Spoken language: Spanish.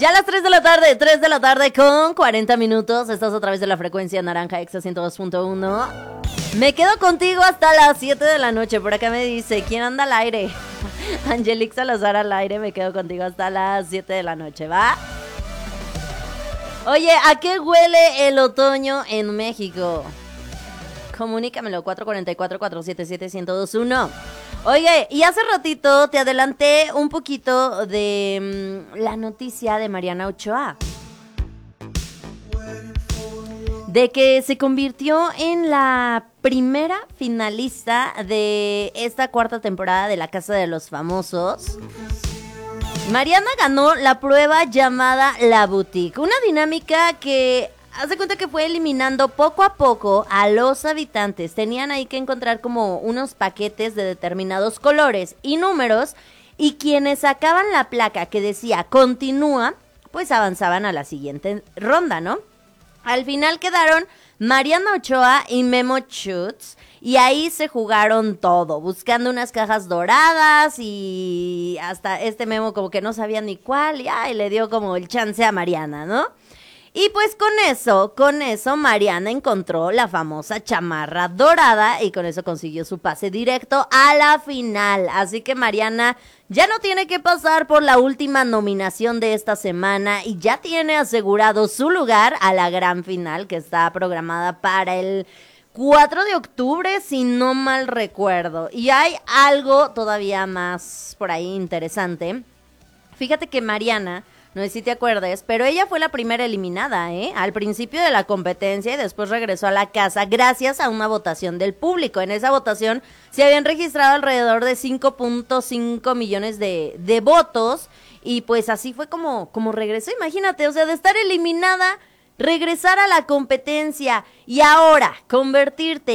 Ya a las 3 de la tarde con 40 minutos. Estás a través de la frecuencia naranja Exa 102.1. Me quedo contigo hasta las 7 de la noche. Por acá me dice, ¿quién anda al aire? Angelique Salazar al aire. Me quedo contigo hasta las 7 de la noche, ¿va? Oye, ¿a qué huele el otoño en México? Comunícamelo, 444-477-1021. Oye, y hace ratito te adelanté un poquito de la noticia de Mariana Ochoa. De que se convirtió en la primera finalista de esta cuarta temporada de La Casa de los Famosos. Mariana ganó la prueba llamada La Boutique, una dinámica que hace cuenta que fue eliminando poco a poco a los habitantes. Tenían ahí que encontrar como unos paquetes de determinados colores y números, y quienes sacaban la placa que decía continúa, pues avanzaban a la siguiente ronda, ¿no? Al final quedaron Mariana Ochoa y Memo Schutz, y ahí se jugaron todo, buscando unas cajas doradas, y hasta este Memo como que no sabía ni cuál, y le dio como el chance a Mariana, ¿no? Y pues con eso Mariana encontró la famosa chamarra dorada y con eso consiguió su pase directo a la final. Así que Mariana ya no tiene que pasar por la última nominación de esta semana y ya tiene asegurado su lugar a la gran final que está programada para el 4 de octubre, si no mal recuerdo. Y hay algo todavía más por ahí interesante. Fíjate que Mariana, no sé si te acuerdes, pero ella fue la primera eliminada, al principio de la competencia, y después regresó a la casa gracias a una votación del público. En esa votación se habían registrado alrededor de 5.5 millones de votos, y pues así fue como regresó. Imagínate, o sea, de estar eliminada, regresar a la competencia y ahora convertirte